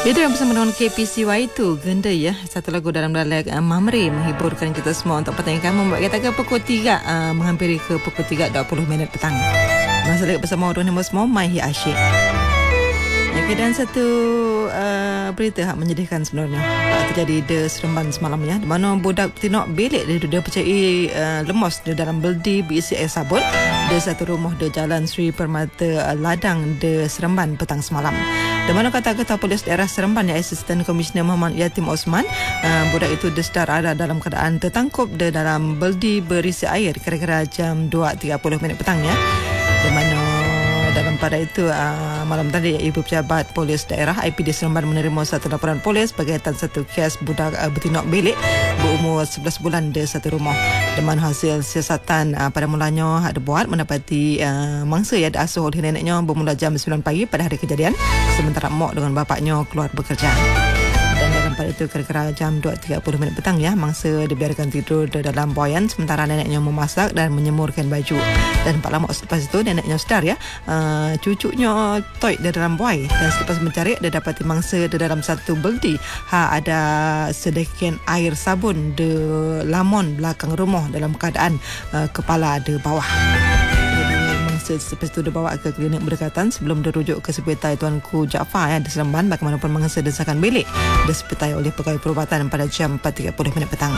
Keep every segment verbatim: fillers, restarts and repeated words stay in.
Itu yang bersama dengan K P C Y itu Genda ya. Satu lagu dalam dialek uh, Mamri menghiburkan kita semua untuk petang kamu. Membuat kita ke pukul tiga uh, menghampiri ke pukul tiga dua puluh minit petang. Masa lagi bersama orang nombor semua Mai Asyik. Okay, dan satu uh, berita hak menyedihkan sebenarnya uh, terjadi di Seremban semalam ya, di mana budak tinok bilik dia, dia percayai uh, lemos di dalam beldi berisi air sabun di satu rumah di Jalan Sri Permata uh, Ladang di Seremban petang semalam. Di mana kata Ketua Polis Daerah Seremban yang Asisten Komisioner Muhammad Yatim Osman, uh, budak itu disedar ada dalam keadaan tertangkup di dalam beldi berisi air kira-kira jam dua tiga puluh minit petangnya. Di mana dalam pada itu uh, malam tadi Ibu Pejabat Polis Daerah I P D Seremban menerima satu laporan polis berkaitan satu kes budak uh, bertinok bilik berumur sebelas bulan di satu rumah. Dengan hasil siasatan uh, pada mulanya ada buat mendapati uh, mangsa yang diasuh oleh neneknya bermula jam sembilan pagi pada hari kejadian, sementara mak dengan bapaknya keluar bekerja. Dan dalam pada itu kira-kira jam dua tiga puluh minit petang ya, mangsa dibiarkan tidur di dalam buaian sementara neneknya memasak dan menyemurkan baju. Dan tak lama selepas itu neneknya sedar ya, uh, cucunya toy di dalam buai, dan selepas mencari dia dapati mangsa di dalam satu beldi ha ada sedikit air sabun di lamun belakang rumah dalam keadaan uh, kepala di bawah. Selepas itu dibawa ke klinik berdekatan sebelum dirujuk ke Hospital Tuanku Jaafar ya, di Seremban. Bagaimanapun mangsa desakan bilik disertai oleh pegawai perubatan pada jam empat tiga puluh minit petang.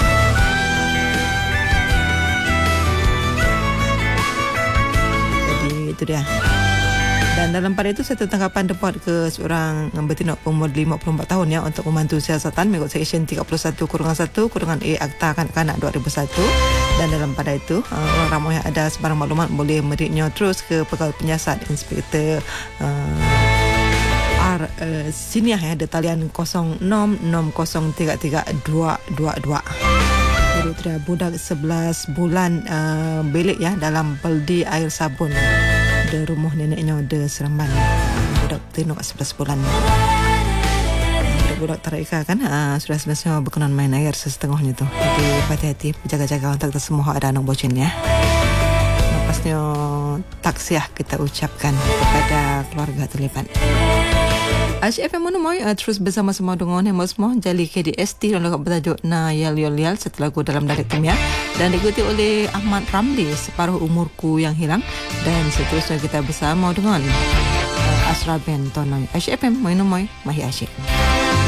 Jadi itu dia. Dan dalam pada itu satu tangkapan dapat ke seorang bertinok umur lima puluh empat tahun ya untuk membantu siasatan mengikut Seksyen tiga puluh satu kurungan satu kurungan A Akta Kanak-Kanak dua ribu satu. Dan dalam pada itu orang ramai yang ada sebarang maklumat boleh meriknya terus ke pegawai penyiasat Inspektor uh, R uh, Siniah ya, di talian kosong enam enam kosong tiga tiga dua dua dua. Jadi budak sebelas bulan uh, bilik ya dalam beldi air sabun di rumah neneknya di Seremban. Budak tinok sebelas bulan. Budak Taraika kan uh, sudah selesai berkenan main air sesetengahnya tu. Jadi hati-hati, jaga-jaga untuk kita semua ada anak bocin ya. Lepasnya taksiah kita ucapkan kepada keluarga terlibat. Asyik F M Monomoy uh, terus bersama-sama dengan Hemo semua Jali K D S T dan lagu bertajuk Na Yal Yal Yal, satu lagu dalam dialek Timia, dan diikuti oleh Ahmad Ramli Separuh Umurku Yang Hilang, dan seterusnya kita bersama dengan uh, Asra Ben Tonoy. Asyik F M Monomoy Mahi Asyik.